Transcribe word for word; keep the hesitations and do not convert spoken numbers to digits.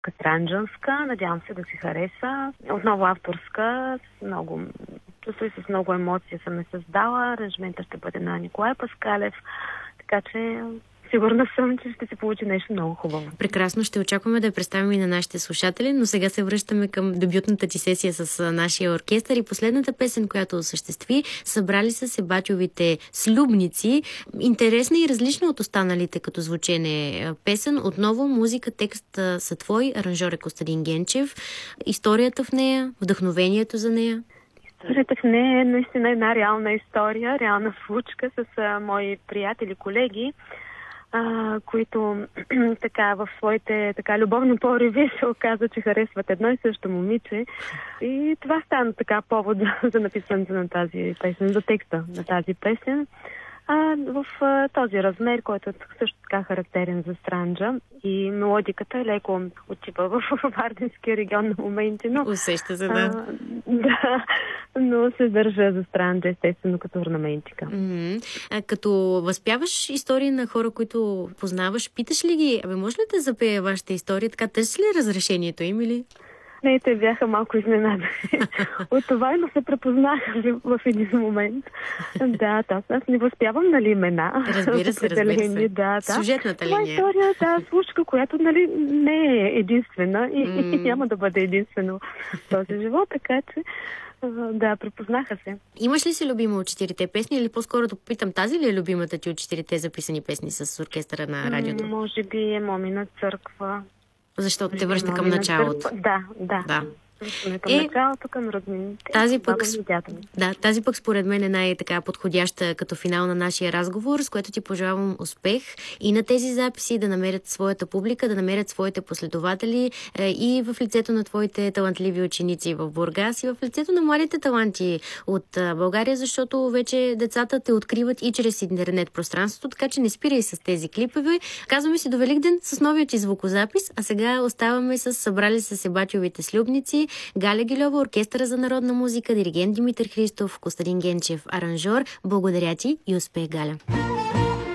катранджанска. Надявам се да си хареса. Отново авторска, с много, чувствай с много емоция съм я създала. Аранжмента ще бъде на Николай Паскалев. Така че сигурна съм, че ще се получи нещо много хубаво. Прекрасно, ще очакваме да я представим и на нашите слушатели, но сега се връщаме към дебютната ти сесия с нашия оркестър и последната песен, която осъществи, събрали са се Батьовите слюбници. Интересна и различна от останалите като звучене песен. Отново музика, текст са твой, аранжьор е Костадин Генчев. Историята в нея, вдъхновението за нея? Историята в нея е наистина една реална история, реална случка с а, мои приятели, колеги, а, които така в своите така любовни пориви се оказа, че харесват едно и също момиче. И това стана така повод за, за написането на тази песен, за текста на тази песен. А, в а, този размер, който е също така характерен за Странджа, и мелодиката е леко отива в Вардинския регион на моменти, но... Усеща се, да. А, да, но се държа за Странджа, естествено, като орнаментика. Mm-hmm. А, като възпяваш истории на хора, които познаваш, питаш ли ги, абе, може ли да запея вашата история? Така, търсиш ли разрешението им или... Не, те бяха малко изненадани от това, но се препознаха в един момент. Да, аз, аз не възпявам, нали, имена. Разбира се, разбира се. Да, да. Сюжетната линия. Това история, да, случка, която, нали, не е единствена и, mm. и няма да бъде единствено в този живот, така че да, препознаха се. Имаш ли си любима от четирите песни или по-скоро да попитам, тази ли е любимата ти от четирите записани песни с оркестъра на радиото? Може би е Момина църква. Защото те връща към началото. Да, да. да. Към е, началото, към роднините. Тази пък, да, тази пък според мен е най-така подходяща като финал на нашия разговор, с което ти пожелавам успех и на тези записи да намерят своята публика, да намерят своите последователи е, и в лицето на твоите талантливи ученици в Бургас и в лицето на младите таланти от България, защото вече децата те откриват и чрез интернет пространството, така че не спирай с тези клипове. Казваме си до Великден с новият ти звукозапис, а сега оставаме с събрали се Батьовите слюбници, Галя Гильова, оркестъра за народна музика, диригент Димитър Христов, Костадин Генчев, аранжьор. Благодаря ти и успех, Галя!